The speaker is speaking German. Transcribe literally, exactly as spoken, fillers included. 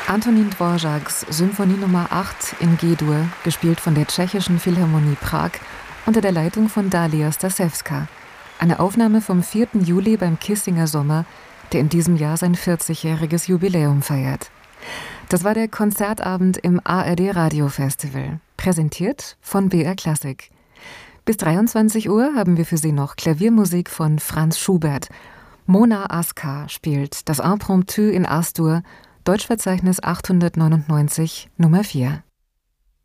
Antonín Dvořáks Symphonie Nummer acht in G-Dur, gespielt von der Tschechischen Philharmonie Prag unter der Leitung von Dalia Stasewska. Eine Aufnahme vom vierten Juli beim Kissinger Sommer, der in diesem Jahr sein vierzigjähriges Jubiläum feiert. Das war der Konzertabend im A R D Radiofestival, präsentiert von B R Klassik. Bis dreiundzwanzig Uhr haben wir für Sie noch Klaviermusik von Franz Schubert. Mona Askar spielt das Impromptu in As-Dur, Deutschverzeichnis achthundertneunundneunzig, Nummer vier.